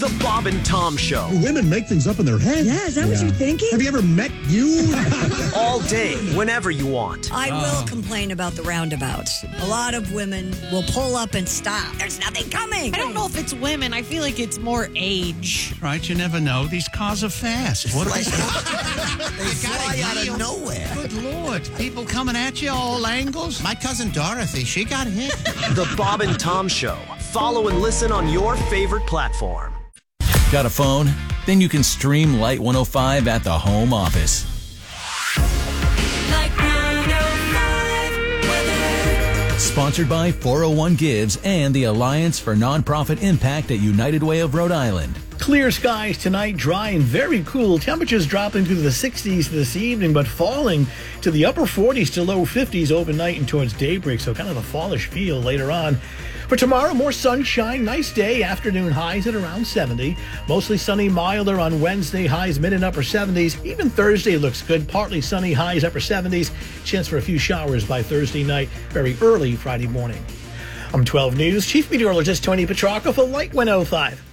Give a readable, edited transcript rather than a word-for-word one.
The Bob and Tom Show. Women make things up in their head. Yeah, is that what you're thinking? Have you ever met you? All day, whenever you want. I will complain about the roundabouts. A lot of women will pull up and stop. There's nothing coming. I don't know if it's women. I feel like it's more age. Right, you never know. These cars are fast. What They fly out of nowhere. Good Lord. People coming at you all angles. My cousin Dorothy, she got hit. The Bob and Tom Show. Follow and listen on your favorite platform. Got a phone? Then you can stream Light 105 at the home office. Like 105 weather. Sponsored by 401 Gives and the Alliance for Nonprofit Impact at United Way of Rhode Island. Clear skies tonight, dry and very cool. Temperatures dropping to the 60s this evening, but falling to the upper 40s to low 50s overnight and towards daybreak, so kind of a fallish feel later on. For tomorrow, more sunshine, nice day, afternoon highs at around 70. Mostly sunny, milder on Wednesday, highs mid and upper 70s. Even Thursday looks good, partly sunny, highs upper 70s. Chance for a few showers by Thursday night, very early Friday morning. I'm 12 News Chief Meteorologist Tony Petrarca for Light 105.